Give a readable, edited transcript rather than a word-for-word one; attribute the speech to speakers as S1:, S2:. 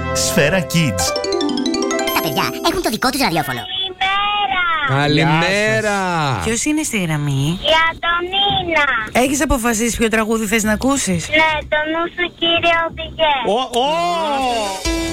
S1: Σφαίρα Kids.
S2: Τα παιδιά έχουν το δικό τους ραδιόφωνο.
S3: Καλημέρα.
S4: Ποιος είναι στη γραμμή?
S5: Η Αντωνίνα.
S4: Έχεις αποφασίσει ποιο τραγούδι θες να ακούσεις?
S5: Ναι, το νου σου κύριε οδηγέ.